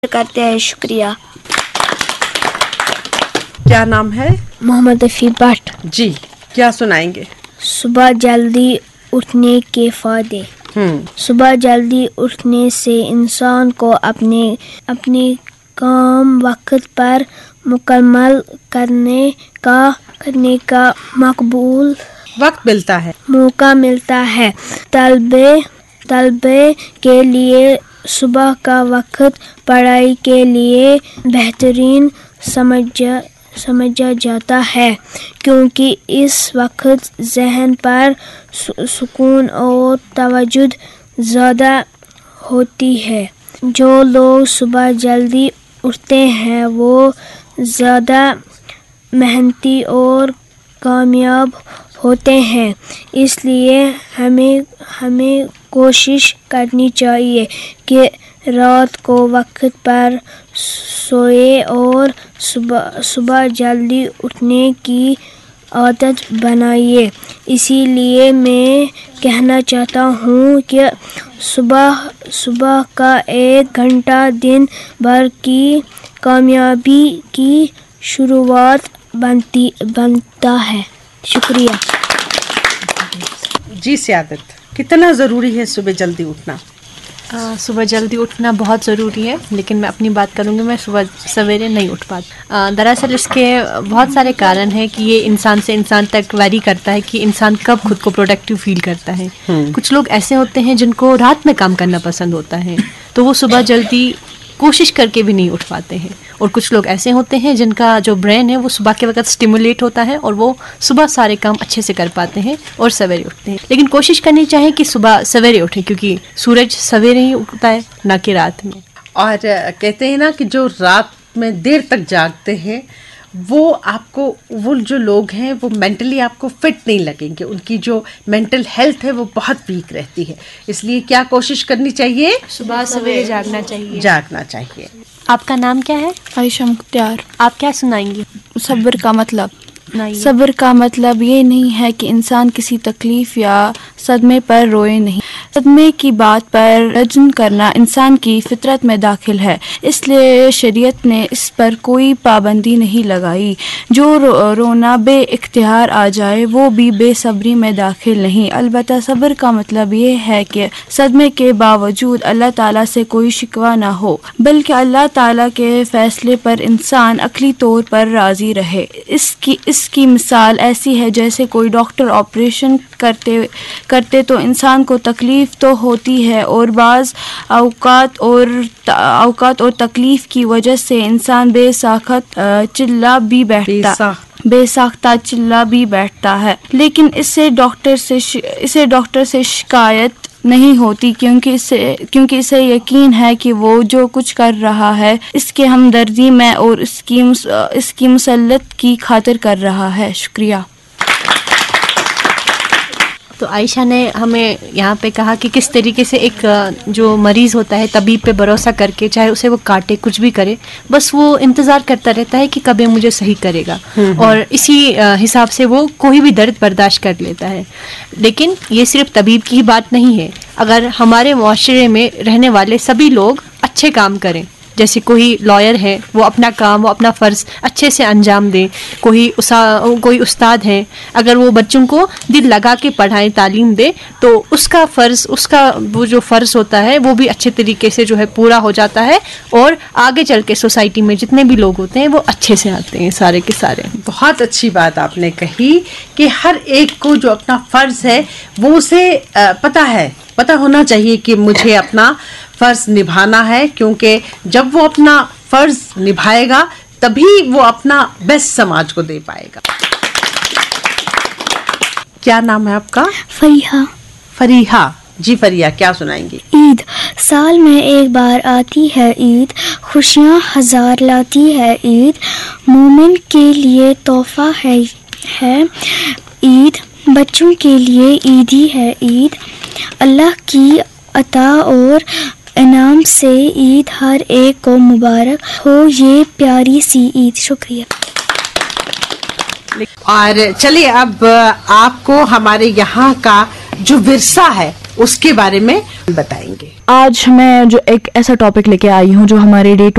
کرتے ہیں. شکریہ. کیا نام ہے؟ محمد رفیع بٹ. جی کیا سنائیں گے؟ صبح جلدی اٹھنے کے فائدے. صبح جلدی اٹھنے سے انسان کو اپنے کام وقت پر مکمل کرنے کا مقبول وقت ملتا ہے، موقع ملتا ہے. طلبے کے لیے صبح کا وقت پڑھائی کے لیے بہترین سمجھا جاتا ہے کیونکہ اس وقت ذہن پر سکون اور توجہ زیادہ ہوتی ہے. جو لوگ صبح جلدی اٹھتے ہیں وہ زیادہ محنتی اور کامیاب ہوتے ہیں. اس لیے ہمیں کوشش کرنی چاہیے کہ رات کو وقت پر سوئے اور صبح جلدی اٹھنے کی عادت بنائیے. اسی لیے میں کہنا چاہتا ہوں کہ صبح کا 1 گھنٹہ دن بھر کی کامیابی کی شروعات بنتا ہے. شکریہ. جی سعادت، کتنا ضروری ہے صبح جلدی اٹھنا؟ صبح جلدی اٹھنا بہت ضروری ہے، لیکن میں اپنی بات کروں گی، میں صبح سویرے نہیں اٹھ پاتی. دراصل اس کے بہت سارے کارن ہیں کہ یہ انسان سے انسان تک ویری کرتا ہے کہ انسان کب خود کو پروڈکٹیو فیل کرتا ہے. کچھ لوگ ایسے ہوتے ہیں جن کو رات میں کام کرنا پسند ہوتا ہے، تو وہ صبح جلدی کوشش کر کے بھی نہیں اٹھ پاتے ہیں. اور کچھ لوگ ایسے ہوتے ہیں جن کا جو برین ہے وہ صبح کے وقت سٹیمولیٹ ہوتا ہے اور وہ صبح سارے کام اچھے سے کر پاتے ہیں اور سویرے اٹھتے ہیں. لیکن کوشش کرنی چاہیے کہ صبح سویرے اٹھیں، کیونکہ سورج سویرے ہی اٹھتا ہے، نہ کہ رات میں. اور کہتے ہیں نا کہ جو رات میں دیر تک جاگتے ہیں وہ جو لوگ ہیں وہ مینٹلی آپ کو فٹ نہیں لگیں گے، ان کی جو مینٹل ہیلتھ ہے وہ بہت ویک رہتی ہے. اس لیے کیا کوشش کرنی چاہیے؟ صبح سویرے جاگنا چاہیے. آپ کا نام کیا ہے؟ عائشہ مختار. آپ کیا سنائیں گی؟ صبر کا مطلب. صبر کا مطلب یہ نہیں ہے کہ انسان کسی تکلیف یا صدمے پر روئے نہیں. صدمے کی بات پر رجن کرنا انسان کی فطرت میں داخل ہے، اس لیے شریعت نے اس پر کوئی پابندی نہیں لگائی. جو رونا بے اختیار آ جائے وہ بھی بے صبری میں داخل نہیں. البتہ صبر کا مطلب یہ ہے کہ صدمے کے باوجود اللہ تعالیٰ سے کوئی شکوہ نہ ہو، بلکہ اللہ تعالیٰ کے فیصلے پر انسان عقلی طور پر راضی رہے. اس کی مثال ایسی ہے جیسے کوئی ڈاکٹر آپریشن کرتے تو انسان کو تکلیف تو ہوتی ہے، اور بعض اوقات اور تکلیف کی وجہ سے انسان بے ساختہ چلا بھی بیٹھتا ہے، لیکن اسے ڈاکٹر سے شکایت نہیں ہوتی کیونکہ اسے یقین ہے کہ وہ جو کچھ کر رہا ہے اس کے ہمدردی میں اور اس کی مصلحت کی خاطر کر رہا ہے. شکریہ. تو عائشہ نے ہمیں یہاں پہ کہا کہ کس طریقے سے ایک جو مریض ہوتا ہے طبیب پہ بھروسہ کر کے، چاہے اسے وہ کاٹے کچھ بھی کرے، بس وہ انتظار کرتا رہتا ہے کہ کب یہ مجھے صحیح کرے گا، اور اسی حساب سے وہ کوئی بھی درد برداشت کر لیتا ہے. لیکن یہ صرف طبیب کی ہی بات نہیں ہے. اگر ہمارے معاشرے میں رہنے والے سبھی لوگ اچھے کام کریں، جیسے کوئی لائر ہے وہ اپنا کام، وہ اپنا فرض اچھے سے انجام دیں، کوئی استاد ہے اگر وہ بچوں کو دل لگا کے پڑھائیں، تعلیم دے، تو اس کا وہ جو فرض ہوتا ہے وہ بھی اچھے طریقے سے جو ہے پورا ہو جاتا ہے، اور آگے چل کے سوسائٹی میں جتنے بھی لوگ ہوتے ہیں وہ اچھے سے آتے ہیں سارے کے سارے. بہت اچھی بات آپ نے کہی کہ ہر ایک کو جو اپنا فرض ہے وہ اسے پتہ ہونا چاہیے کہ مجھے اپنا فرض نبھانا ہے، کیونکہ جب وہ اپنا فرض نبھائے گا تبھی وہ اپنا بیسٹ سماج کو دے پائے گا. کیا نام ہے آپ کا؟ فریحہ. جی فریحہ، کیا سنائیں گی؟ عید سال میں ایک بار آتی ہے، عید خوشیاں ہزار لاتی ہے، عید مومن کے لیے تحفہ ہے. عید بچوں کے لیے عیدی ہے. عید اللہ کی عطا اور انعام سے عید ہر ایک کو مبارک ہو، یہ پیاری سی عید. شکریہ. اور چلیے اب آپ کو ہمارے یہاں کا جو ورثہ ہے उसके बारे में बताएंगे. आज मैं जो एक ऐसा टॉपिक लेके आई हूँ जो हमारे डे